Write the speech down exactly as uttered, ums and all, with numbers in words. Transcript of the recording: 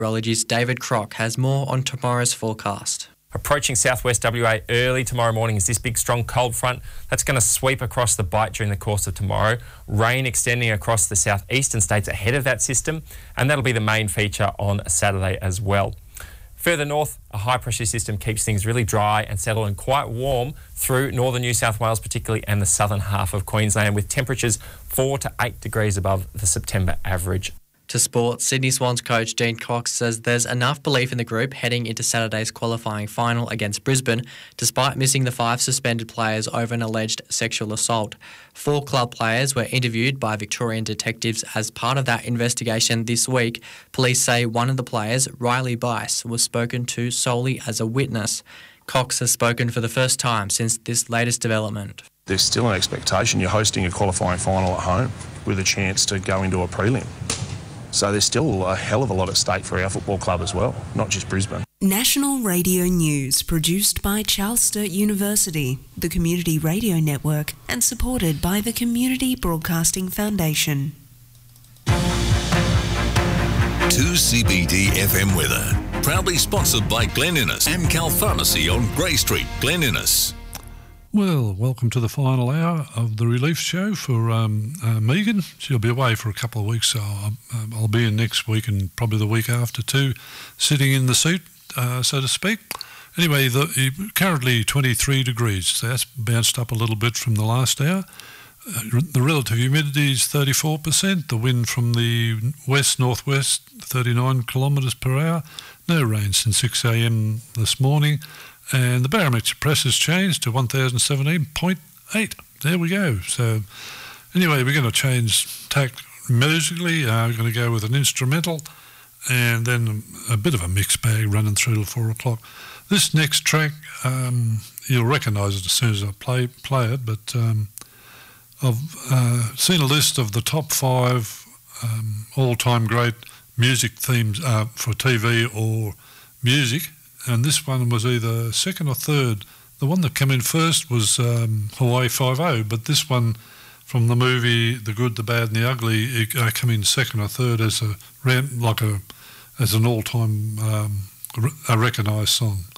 Meteorologist David Crock has more on tomorrow's forecast. Approaching southwest W A early tomorrow morning is this big strong cold front that's going to sweep across the Bight during the course of tomorrow. Rain extending across the southeastern states ahead of that system, and that'll be the main feature on Saturday as well. Further north, a high pressure system keeps things really dry and settled and quite warm through northern New South Wales particularly and the southern half of Queensland, with temperatures four to eight degrees above the September average. To sport, Sydney Swans coach Dean Cox says there's enough belief in the group heading into Saturday's qualifying final against Brisbane, despite missing the five suspended players over an alleged sexual assault. Four club players were interviewed by Victorian detectives as part of that investigation this week. Police say one of the players, Riley Bice, was spoken to solely as a witness. Cox has spoken for the first time since this latest development. There's still an expectation. You're hosting a qualifying final at home with a chance to go into a prelim. So there's still a hell of a lot at stake for our football club as well, not just Brisbane. National Radio News, produced by Charles Sturt University, the Community Radio Network, and supported by the Community Broadcasting Foundation. two C B D F M weather, proudly sponsored by Glen Innes, Amcal Pharmacy on Grey Street, Glen Innes. Well, welcome to the final hour of the Relief Show for um, uh, Megan. She'll be away for a couple of weeks, so I'll, um, I'll be in next week and probably the week after too, sitting in the seat, uh, so to speak. Anyway, the, currently twenty-three degrees, so that's bounced up a little bit from the last hour. Uh, the relative humidity is thirty-four percent, the wind from the west-northwest, thirty-nine kilometres per hour. No rain since six a m this morning. And the barometric pressure's changed to one thousand seventeen point eight. There we go. So anyway, we're going to change tack musically. Uh, we're going to go with an instrumental and then a bit of a mixed bag running through till four o'clock. This next track, um, you'll recognise it as soon as I play, play it, but um, I've uh, seen a list of the top five um, all-time great music themes uh, for T V or music. And this one was either second or third. The one that came in first was um, Hawaii Five-O, but this one from the movie The Good, the Bad and the Ugly, it uh, came in second or third as a like a as an all-time um, a recognised song.